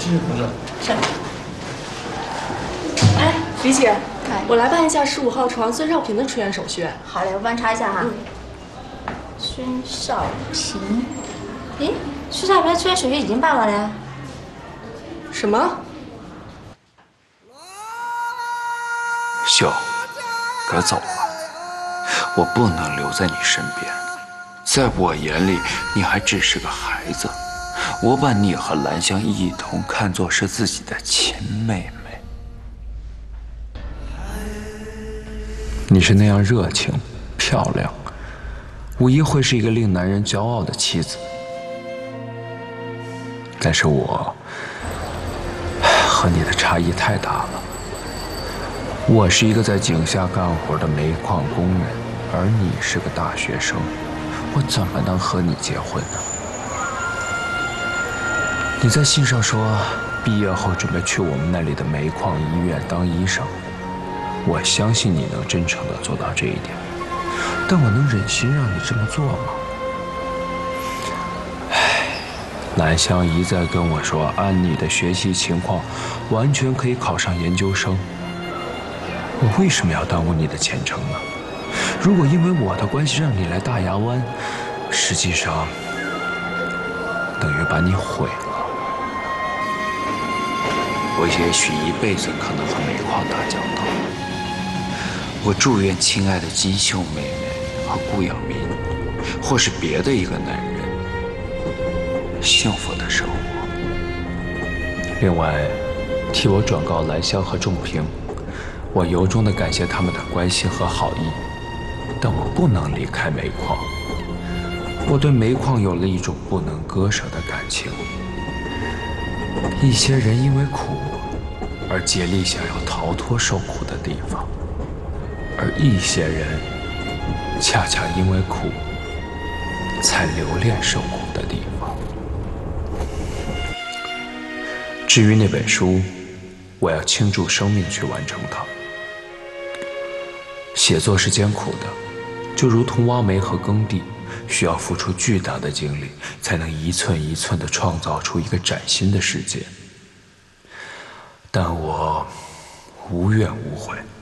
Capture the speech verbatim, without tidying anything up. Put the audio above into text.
谢同志。 是。 哎，李姐， 哎， 我来办一下十五号床孙少平的出院手续。 好嘞，我帮你查一下哈。 嗯、 孙少平，诶，孙少平的出院手续已经办完了呀。 什么？ 秀，该走了。我不能留在你身边，在我眼里，你还只是个孩子。我把你和兰香一同看作是自己的亲妹妹。你是那样热情、漂亮，无疑会是一个令男人骄傲的妻子。但是我和你的差异太大了。我是一个在井下干活的煤矿工人，而你是个大学生，我怎么能和你结婚呢？你在信上说，毕业后准备去我们那里的煤矿医院当医生。我相信你能真诚地做到这一点，但我能忍心让你这么做吗？唉，兰香一再跟我说，按你的学习情况，完全可以考上研究生。我为什么要耽误你的前程呢？如果因为我的关系让你来大牙湾，实际上等于把你毁了。我也许一辈子可能和煤矿打交道。我祝愿亲爱的金秀妹妹和顾养民，或是别的一个男人，幸福的生活。另外，替我转告兰香和仲平，我由衷地感谢他们的关心和好意，但我不能离开煤矿。我对煤矿有了一种不能割舍的感情。一些人因为苦而竭力想要逃脱受苦的地方，而一些人恰恰因为苦才留恋受苦的地方。至于那本书，我要倾注生命去完成它。写作是艰苦的，就如同挖煤和耕地，需要付出巨大的精力，才能一寸一寸地创造出一个崭新的世界。但我无怨无悔。